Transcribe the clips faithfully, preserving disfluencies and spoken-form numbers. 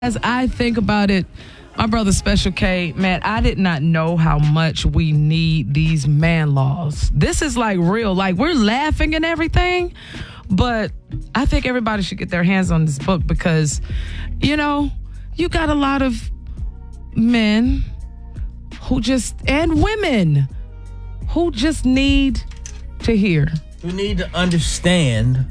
As I think about it, my brother Special K, man, I did not know how much we need these man laws. This is like real. Like, we're laughing and everything, but I think everybody should get their hands on this book because, you know, you got a lot of men who just, and women who just need to hear. We need to understand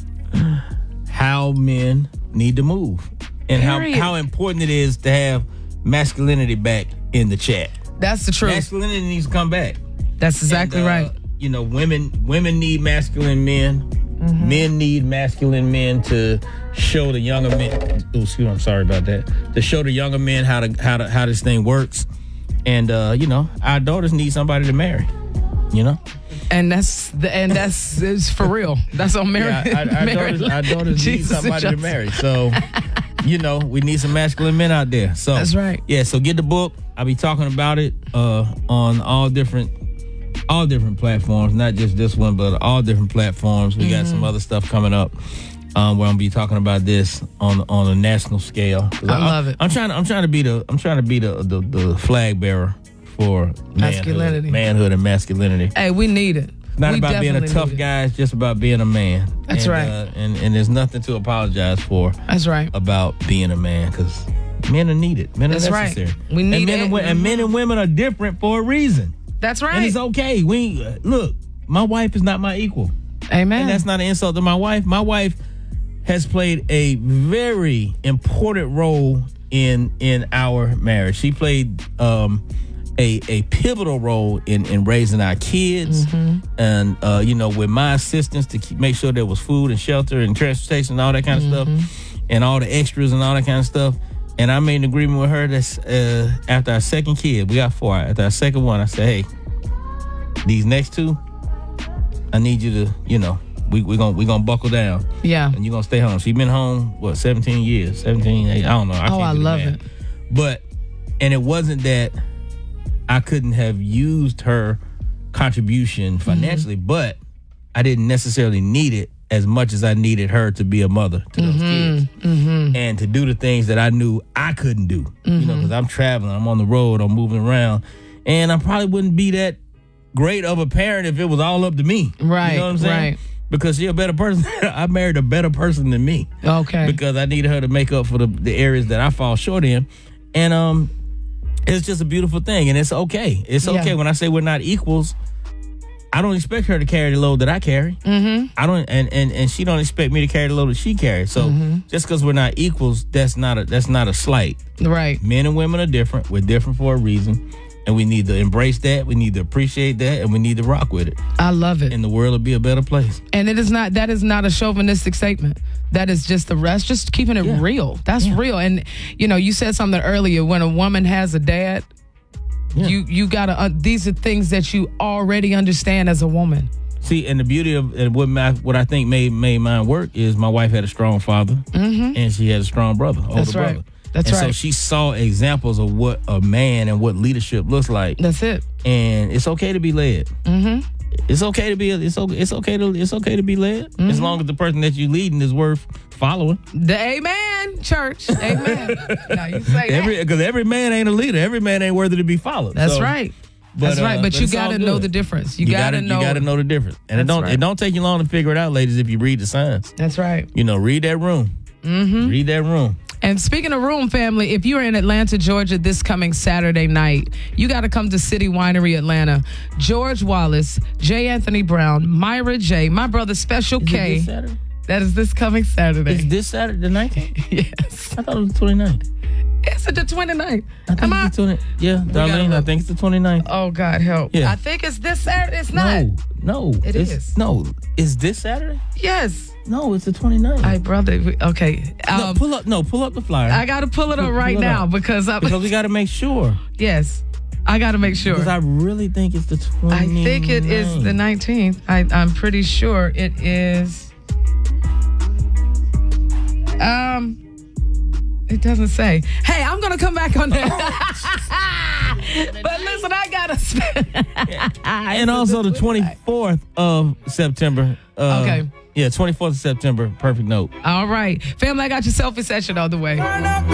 how men need to move. And how, how important it is to have masculinity back in the chat. That's the truth. Masculinity needs to come back. That's exactly and, uh, right. You know, women women need masculine men. Mm-hmm. Men need masculine men to show the younger men. Oh, excuse me, I'm sorry about that. To show the younger men how to how to how this thing works. And uh, you know, our daughters need somebody to marry. You know. And that's the and that's it's for real. That's on marriage. Yeah, our, our daughters, our daughters need somebody to marry. So. You know, we need some masculine men out there. So that's right. Yeah, so get the book. I'll be talking about it uh, on all different all different platforms, not just this one, but all different platforms. We mm-hmm. got some other stuff coming up um, where I'm gonna be talking about this on on a national scale. I, I love it. I'm trying to I'm trying to be the I'm trying to be the the, the flag bearer for masculinity, manhood, manhood and masculinity. Hey, we need it. It's not we about being a tough guy. It's just about being a man. That's and, right. Uh, and and there's nothing to apologize for. That's right. About being a man, because men are needed. Men That's are necessary. Right. We need and men, it. And, and men and women are different for a reason. That's right. And it's okay. We look. My wife is not my equal. Amen. And that's not an insult to my wife. My wife has played a very important role in in our marriage. She played. Um, A, a pivotal role in, in raising our kids, mm-hmm. and uh, you know, with my assistance to keep, make sure there was food and shelter and transportation and all that kind of mm-hmm. stuff, and all the extras and all that kind of stuff. And I made an agreement with her that uh, after our second kid, we got four. After our second one, I said, "Hey, these next two, I need you to, you know, we we gonna we gonna buckle down, yeah, and you are gonna stay home." She's been home what seventeen years, seventeen, eight, I don't know. I oh, can't I love it. But and it wasn't that I couldn't have used her contribution financially, mm-hmm. but I didn't necessarily need it as much as I needed her to be a mother to those mm-hmm. kids mm-hmm. and to do the things that I knew I couldn't do. Mm-hmm. You know, because I'm traveling, I'm on the road, I'm moving around, and I probably wouldn't be that great of a parent if it was all up to me. Right, you know what I'm saying? Right. Because she's a better person. I married a better person than me. Okay. Because I needed her to make up for the, the areas that I fall short in, and um. It's just a beautiful thing, and it's okay. It's okay. Yeah. When I say we're not equals, I don't expect her to carry the load that I carry. Mm-hmm. I don't, and, and and she don't expect me to carry the load that she carries. So mm-hmm. just because we're not equals, that's not a that's not a slight. Right. Men and women are different. We're different for a reason, and we need to embrace that. We need to appreciate that, and we need to rock with it. I love it. And the world will be a better place. And it is not. That is not a chauvinistic statement. That is just the rest, just keeping it yeah. real. That's yeah. real. And, you know, you said something earlier, when a woman has a dad, yeah. you, you got to, uh, these are things that you already understand as a woman. See, and the beauty of and what my, what I think made made mine work is my wife had a strong father, mm-hmm. and she had a strong brother, older That's right. brother. That's and right. So she saw examples of what a man and what leadership looks like. That's it. And it's okay to be led. Mm-hmm. It's okay to be. It's okay. It's okay to. It's okay to be led, mm-hmm. as long as the person that you're leading is worth following. The amen, church. Amen. Now you say every that because every man ain't a leader. Every man ain't worthy to be followed. That's so, right. But, That's right. uh, But, but you got to know the difference. You, you got to know. You got to know the difference. And That's it don't. Right. It don't take you long to figure it out, ladies. If you read the signs. That's right. You know, read that room. Mm-hmm. Read that room. And speaking of room, family, if you're in Atlanta, Georgia this coming Saturday night, you got to come to City Winery Atlanta. George Wallace, J. Anthony Brown, Myra J., my brother Special is K. It this Saturday? That is this coming Saturday. Is this Saturday the nineteenth? Yes. I thought it was the twenty-ninth. Is it the twenty-ninth? I think Am it's the twentieth. Yeah, Darlene, I think it's the twenty-ninth. Oh, God help. Yeah. I think it's this Saturday. It's not. No, no. It it's, is. No, is this Saturday? Yes. No, it's the twenty-ninth. Hey, brother. we- Okay. Um, no, pull up. No, pull up the flyer. I got to pull it up Pull- right pull it now up. because I because we got to make sure. Yes. I got to make sure. Because I really think it's the twenty-ninth. I think it is the nineteenth. I, I'm pretty sure it is. Um, it doesn't say. Hey, I'm gonna come back on that. But listen, I gotta spend. And also the twenty-fourth of September. Uh, Okay. Yeah, twenty-fourth of September. Perfect note. All right, family. I got your selfie session on the way.